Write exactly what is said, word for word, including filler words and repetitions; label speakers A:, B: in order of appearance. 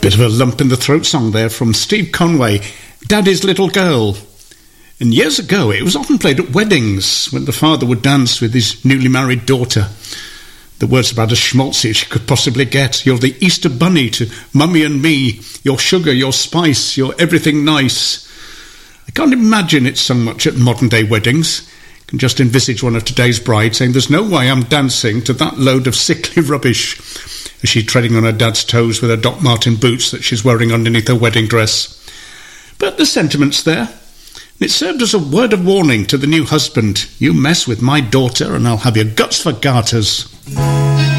A: Bit of a lump in the throat song there from Steve Conway, Daddy's Little Girl. And years ago, it was often played at weddings when the father would dance with his newly married daughter. The words about as schmaltzy as you could possibly get. You're the Easter bunny to Mummy and me. You're sugar, you're spice, you're everything nice. I can't imagine it sung much at modern-day weddings. I can just envisage one of today's brides saying, there's no way I'm dancing to that load of sickly rubbish, as she's treading on her dad's toes with her Doc Marten boots that she's wearing underneath her wedding dress. But the sentiment's there. And it served as a word of warning to the new husband. You mess with my daughter and I'll have your guts for garters.